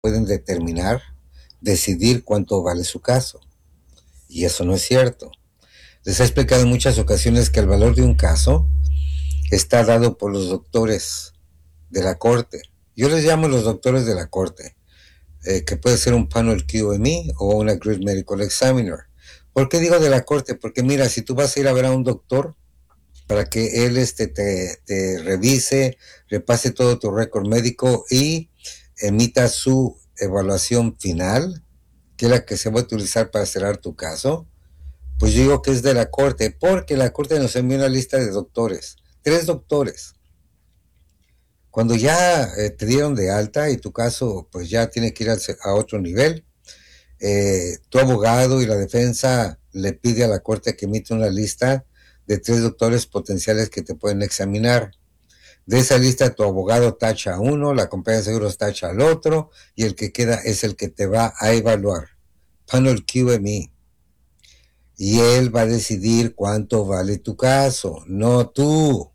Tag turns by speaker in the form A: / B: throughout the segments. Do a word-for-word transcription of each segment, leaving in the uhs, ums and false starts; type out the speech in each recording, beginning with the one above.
A: pueden determinar, decidir cuánto vale su caso. Y eso no es cierto. Les he explicado en muchas ocasiones que el valor de un caso está dado por los doctores de la corte. Yo les llamo los doctores de la corte, eh, que puede ser un panel Q M E o una Grid Medical Examiner. ¿Por qué digo de la corte? Porque mira, si tú vas a ir a ver a un doctor para que él este, te, te revise, repase todo tu récord médico y emita su evaluación final, que es la que se va a utilizar para cerrar tu caso, pues yo digo que es de la corte, porque la corte nos envió una lista de doctores, tres doctores. Cuando ya eh, te dieron de alta y tu caso pues ya tiene que ir a, a otro nivel, eh, tu abogado y la defensa le pide a la corte que emita una lista de tres doctores potenciales que te pueden examinar. De esa lista tu abogado tacha a uno, la compañía de seguros tacha al otro y el que queda es el que te va a evaluar. Panel Q M E. Y él va a decidir cuánto vale tu caso, no tú.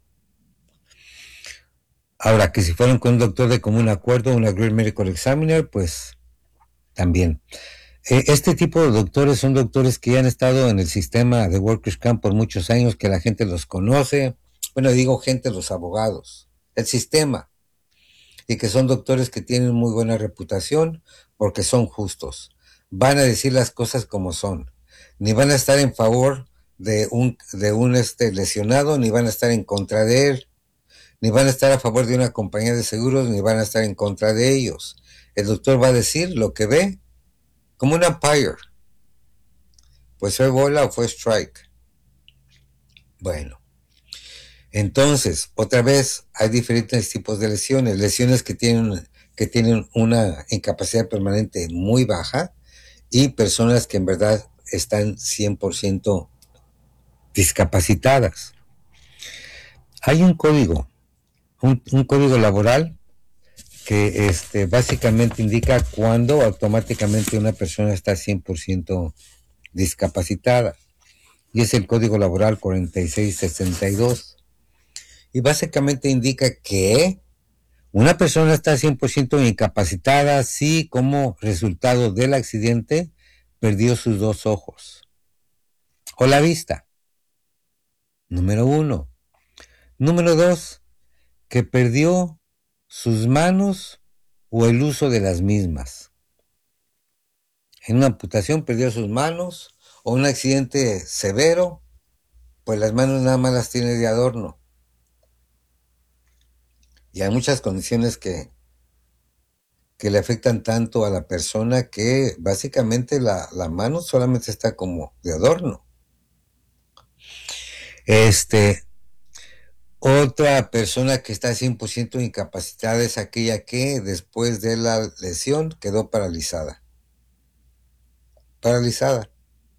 A: Ahora, que si fueron con un doctor de común acuerdo, una Grid Medical Examiner, pues también. Eh, este tipo de doctores son doctores que ya han estado en el sistema de Workers' Camp por muchos años, que la gente los conoce. Bueno, digo gente, los abogados, el sistema. Y que son doctores que tienen muy buena reputación porque son justos. Van a decir las cosas como son. Ni van a estar en favor de un, de un este, lesionado, ni van a estar en contra de él, ni van a estar a favor de una compañía de seguros, ni van a estar en contra de ellos. El doctor va a decir lo que ve, como un umpire. Pues fue bola o fue strike. Bueno, entonces, otra vez, hay diferentes tipos de lesiones. Lesiones que tienen, que tienen una incapacidad permanente muy baja y personas que en verdad están cien por ciento discapacitadas. Hay un código, un, un código laboral que este, básicamente indica cuándo automáticamente una persona está cien por ciento discapacitada. Y es el Código Laboral cuarenta y seis sesenta y dos. Y básicamente indica que una persona está cien por ciento incapacitada si como resultado del accidente perdió sus dos ojos o la vista. Número uno. Número dos, que perdió sus manos o el uso de las mismas. En una amputación perdió sus manos o un accidente severo, pues las manos nada más las tiene de adorno. Y hay muchas condiciones que, que le afectan tanto a la persona que básicamente la, la mano solamente está como de adorno. Este, otra persona que está cien por ciento incapacitada es aquella que después de la lesión quedó paralizada. Paralizada.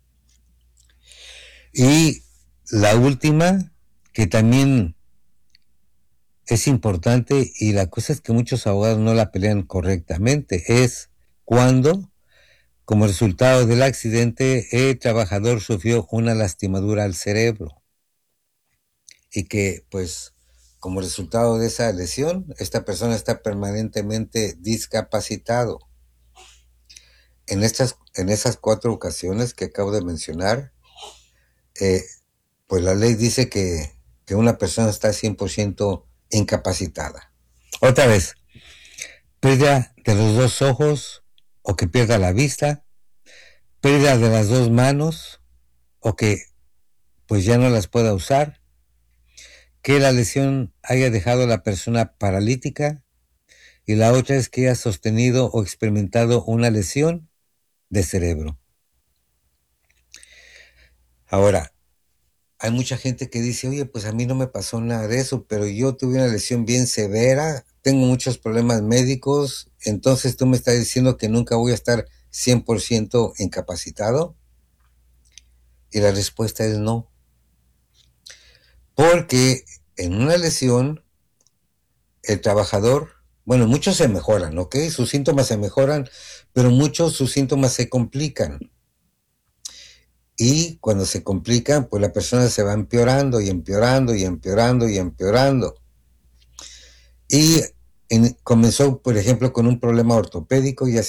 A: Y la última, que también es importante, y la cosa es que muchos abogados no la pelean correctamente, es cuando, como resultado del accidente, el trabajador sufrió una lastimadura al cerebro. Y que, pues, como resultado de esa lesión, esta persona está permanentemente discapacitado. En, estas, en esas cuatro ocasiones que acabo de mencionar, eh, pues la ley dice que, que una persona está cien por ciento incapacitada. Otra vez, pérdida de los dos ojos o que pierda la vista, pérdida de las dos manos o que pues ya no las pueda usar, que la lesión haya dejado a la persona paralítica y la otra es que haya sostenido o experimentado una lesión de cerebro. Ahora, hay mucha gente que dice, oye, pues a mí no me pasó nada de eso, pero yo tuve una lesión bien severa, tengo muchos problemas médicos, entonces tú me estás diciendo que nunca voy a estar cien por ciento incapacitado. Y la respuesta es no. Porque en una lesión, el trabajador, bueno, muchos se mejoran, ¿ok? Sus síntomas se mejoran, pero muchos sus síntomas se complican. Y cuando se complican, pues la persona se va empeorando y empeorando y empeorando y empeorando. Y en, comenzó, por ejemplo, con un problema ortopédico y